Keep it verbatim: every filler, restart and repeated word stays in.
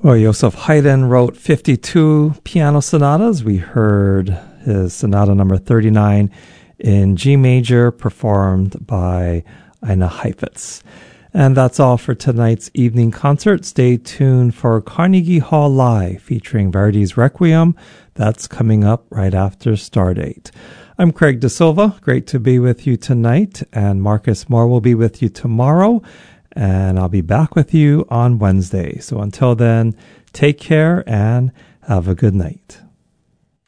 Well, Joseph Haydn wrote fifty-two piano sonatas. We heard his sonata number thirty-nine in G major, performed by Ina Heifetz. And that's all for tonight's evening concert. Stay tuned for Carnegie Hall Live, featuring Verdi's Requiem. That's coming up right after Stardate. I'm Craig De Silva. Great to be with you tonight. And Marcus Moore will be with you tomorrow. And I'll be back with you on Wednesday. So until then, take care and have a good night.